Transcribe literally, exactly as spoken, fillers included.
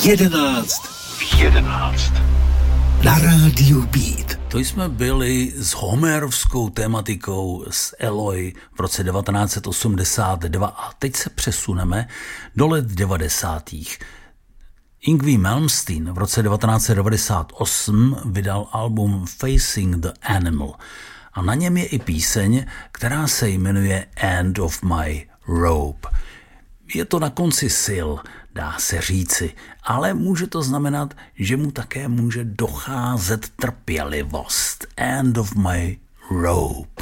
jedenáct. V jedenáct. Na rádiu Beat. To jsme byli s homerovskou tematikou s Eloy v roce devatenáct osmdesát dva a teď se přesuneme do let devadesátých. Yngwie Malmsteen v roce devatenáct devadesát osm vydal album Facing the Animal a na něm je i píseň, která se jmenuje End of My Rope. Je to na konci sil, dá se říci, ale může to znamenat, že mu také může docházet trpělivost. End of my rope.